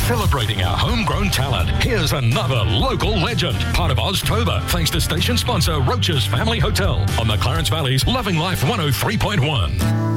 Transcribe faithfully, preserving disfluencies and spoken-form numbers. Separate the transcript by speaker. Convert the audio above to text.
Speaker 1: Celebrating our homegrown talent, here's another local legend, part of Oztober, thanks to station sponsor Roach's Family Hotel on the Clarence Valley's Loving Life one oh three point one.